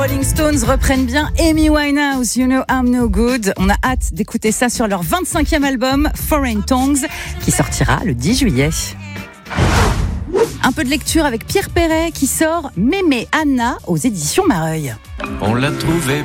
Rolling Stones reprennent bien Amy Winehouse, You Know I'm No Good. On a hâte d'écouter ça sur leur 25e album, Foreign Tongues, qui sortira le 10 juillet. Un peu de lecture avec Pierre Perret qui sort Mémé Anna aux éditions Mareuil. On l'a trouvé